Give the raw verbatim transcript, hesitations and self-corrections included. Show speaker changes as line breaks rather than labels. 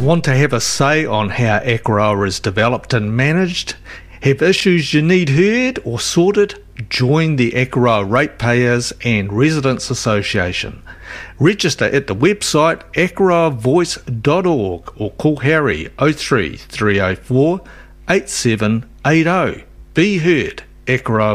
Want to have a say on how Akaroa is developed and managed? Have issues you need heard or sorted? Join the Akaroa Ratepayers and Residents Association. Register at the website akaroa voice dot org or call Harry oh three three oh four eight seven eight oh. Be heard, Akaroa